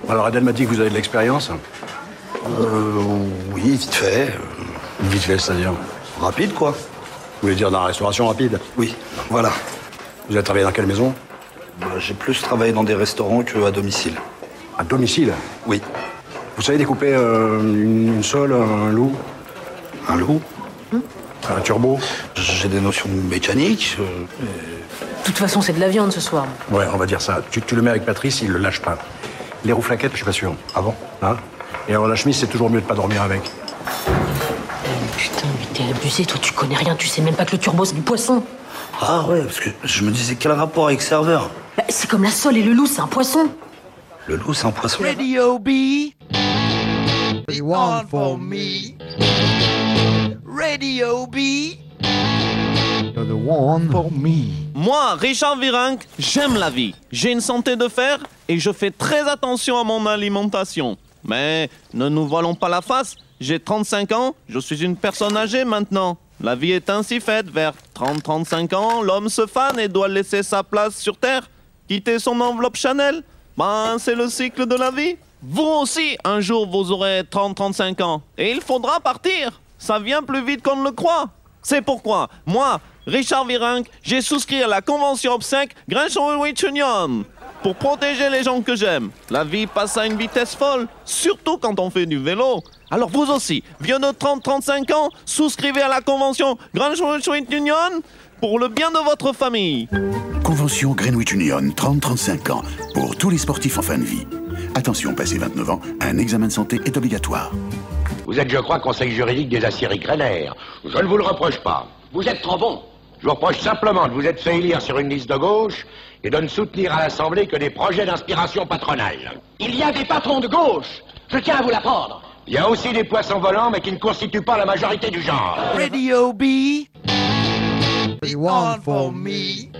Alors Adèle m'a dit que vous avez de l'expérience. Oui, vite fait. Vite fait, c'est-à-dire Rapide, quoi. Vous voulez dire dans la restauration rapide? Oui, voilà. Vous avez travaillé dans quelle maison? J'ai plus travaillé dans des restaurants qu'à domicile. À domicile? Oui. Vous savez découper une sole, un loup? Un loup? Un turbo? J'ai des notions mécaniques. De toute façon, c'est de la viande ce soir. Ouais, on va dire ça. Tu le mets avec Patrice, il le lâche pas. Les rouflaquettes, je suis pas sûr. Ah bon? Hein? Et alors la chemise, c'est toujours mieux de pas dormir avec. Putain, mais t'es abusé, toi, tu connais rien, tu sais même pas que le turbo, c'est du poisson. Ah ouais, parce que je me disais quel rapport avec serveur? Bah, c'est comme la sole et le loup, c'est un poisson. Le loup, c'est un poisson. Radio B, the one for me. Radio B, You're the one for me. Moi, Richard Virenque, j'aime la vie. J'ai une santé de fer et je fais très attention à mon alimentation. Mais ne nous voilons pas la face, j'ai 35 ans, je suis une personne âgée maintenant. La vie est ainsi faite, vers 30-35 ans, l'homme se fane et doit laisser sa place sur Terre, quitter son enveloppe Chanel. Ben, c'est le cycle de la vie. Vous aussi, un jour, vous aurez 30-35 ans. Et il faudra partir. Ça vient plus vite qu'on ne le croit. C'est pourquoi, moi, Richard Virenque, j'ai souscrit à la convention obsèque Greenwich Union pour protéger les gens que j'aime. La vie passe à une vitesse folle, surtout quand on fait du vélo. Alors vous aussi, vieux de 30-35 ans, souscrivez à la convention Greenwich Union pour le bien de votre famille. Convention Greenwich Union, 30-35 ans, pour tous les sportifs en fin de vie. Attention, passé 29 ans, un examen de santé est obligatoire. Vous êtes, je crois, conseil juridique des aciéries Grener. Je ne vous le reproche pas. Vous êtes trop bon. Je vous reproche simplement de vous être fait élire sur une liste de gauche et de ne soutenir à l'Assemblée que des projets d'inspiration patronale. Il y a des patrons de gauche. Je tiens à vous l'apprendre. Il y a aussi des poissons volants, mais qui ne constituent pas la majorité du genre. Radio B, the one for me.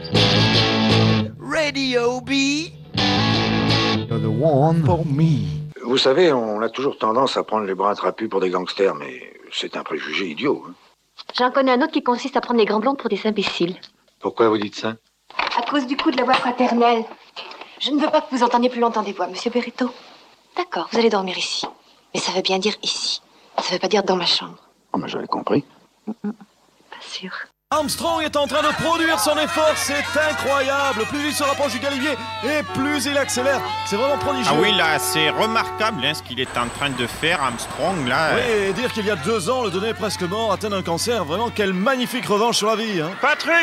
Radio B, You're the one for me. Vous savez, on a toujours tendance à prendre les bras trapus pour des gangsters, mais c'est un préjugé idiot. Hein. J'en connais un autre qui consiste à prendre les grands blondes pour des imbéciles. Pourquoi vous dites ça? À cause du coup de la voix fraternelle. Je ne veux pas que vous entendiez plus longtemps des voix, monsieur Berretto. D'accord, vous allez dormir ici. Mais ça veut bien dire ici. Ça veut pas dire dans ma chambre. Oh, mais j'avais compris. Pas sûr. Armstrong est en train de produire son effort, c'est incroyable. Plus il se rapproche du galibier et plus il accélère. C'est vraiment prodigieux. Ah oui, là, c'est remarquable ce qu'il est en train de faire, Armstrong, là. Oui, et dire qu'il y a 2 ans, le donné presque mort, atteint d'un cancer, vraiment quelle magnifique revanche sur la vie. Hein. Patrick.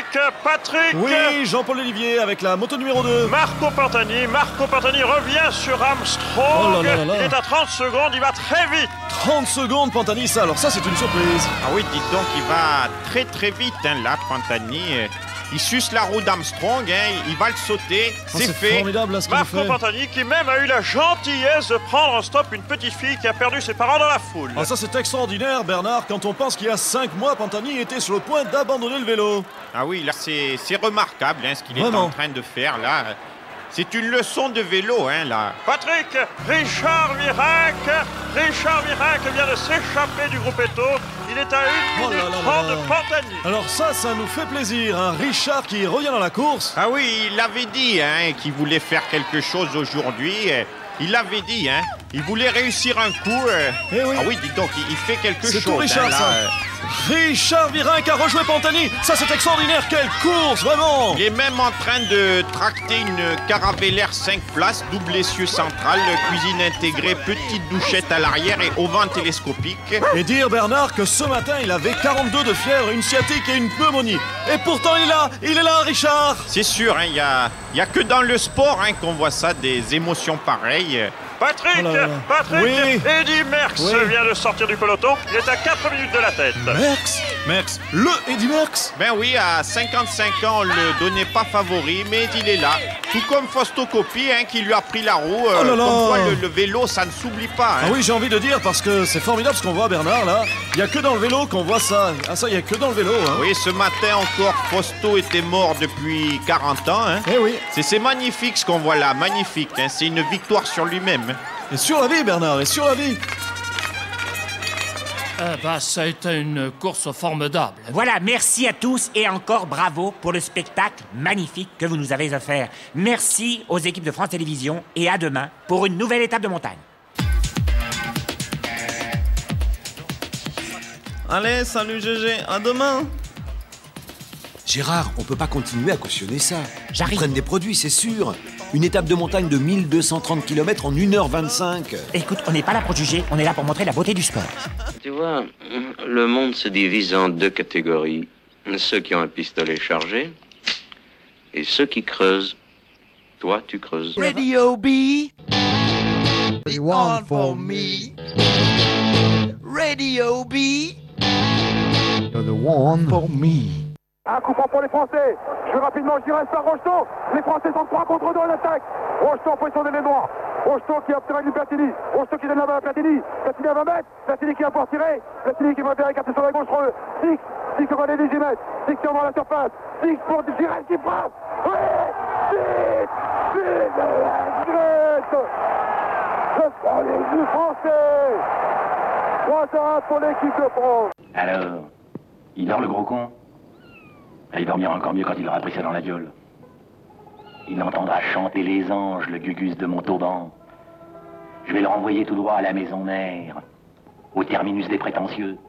Oui, Jean-Paul Olivier avec la moto numéro 2. Marco Pantani revient sur Armstrong. Oh là là là là. Il est à 30 secondes, il va très vite. 30 secondes, Pantani, ça, alors ça, c'est une surprise. Ah oui, dites donc, il va très très vite, là, Pantani. Il suce la roue d'Armstrong, il va le sauter, c'est fait. Formidable, là, ce qu'il Marco fait. Pantani qui même a eu la gentillesse de prendre en stop une petite fille qui a perdu ses parents dans la foule. Ah, ça, c'est extraordinaire, Bernard, quand on pense qu'il y a 5 mois, Pantani était sur le point d'abandonner le vélo. Ah oui, là, c'est remarquable, ce qu'il est Vraiment. en train de faire, là. C'est une leçon de vélo, là. Patrick, Richard Virenque vient de s'échapper du groupe Eto. Il est à 1 minute 30 de Pantani. Alors ça nous fait plaisir, hein. Richard qui revient dans la course. Ah oui, il avait dit qu'il voulait faire quelque chose aujourd'hui. Il l'avait dit, il voulait réussir un coup. Eh oui. Ah oui, dis donc, il fait quelque chose. C'est tout Richard, là. ça. Richard Virenque a rejoué Pantani. Ça, c'est extraordinaire. Quelle course, vraiment. Il est même en train de tracter une Caravelaire 5 places, double essieu central, cuisine intégrée, petite douchette à l'arrière et auvent télescopique. Et dire, Bernard, que ce matin, il avait 42 de fièvre, une sciatique et une pneumonie. Et pourtant, il est là, Richard. C'est sûr, il y a que dans le sport qu'on voit ça, des émotions pareilles. Patrick, Oui. Eddy Merckx vient de sortir du peloton. Il est à 4 minutes de la tête. Merckx, le Eddy Merckx. Ben oui, à 55 ans, on le donnait pas favori, mais il est là. Tout comme Fausto Coppi, qui lui a pris la roue. Comme quoi, le vélo, ça ne s'oublie pas. Ah oui, j'ai envie de dire, parce que c'est formidable ce qu'on voit, Bernard, là. Il n'y a que dans le vélo qu'on voit ça. Ah ça, il n'y a que dans le vélo. Oui, ce matin encore, Fausto était mort depuis 40 ans. Eh oui. C'est magnifique ce qu'on voit là, magnifique. C'est une victoire sur lui-même. Et sur la vie, Bernard, et sur la vie. Ça a été une course formidable. Voilà, merci à tous et encore bravo pour le spectacle magnifique que vous nous avez offert. Merci aux équipes de France Télévisions et à demain pour une nouvelle étape de montagne. Allez, salut GG, à demain. Gérard, on peut pas continuer à cautionner ça. J'arrive. Ils prennent des produits, c'est sûr. Une étape de montagne de 1230 km en 1h25. Écoute, on n'est pas là pour juger, on est là pour montrer la beauté du sport. Tu vois, le monde se divise en deux catégories. Ceux qui ont un pistolet chargé et ceux qui creusent. Toi, tu creuses. Radio B. The one for me. Radio B. You're the one for me. Un coup franc pour les Français. Je vais rapidement, je reste par Rocheteau. Les Français sont 3 contre 2 en attaque. Rocheteau en position de l'élément. Rocheteau qui obtient du Platini. Rocheteau qui donne la balle à Platini. Platini à 20 mètres. Platini qui va pouvoir tirer. Platini qui va faire écarter sur la gauche. Six. Six au les 10 mètres. Six qui envoie la surface. Six pour Girel qui frappe. Oui. Six. Six. Le premier du Français. 3-1 pour l'équipe de France. Alors, il dort le gros con? Il dormira encore mieux quand il aura pris ça dans la gueule. Il entendra chanter les anges, le gugus de Montauban. Je vais le renvoyer tout droit à la maison mère, au terminus des prétentieux.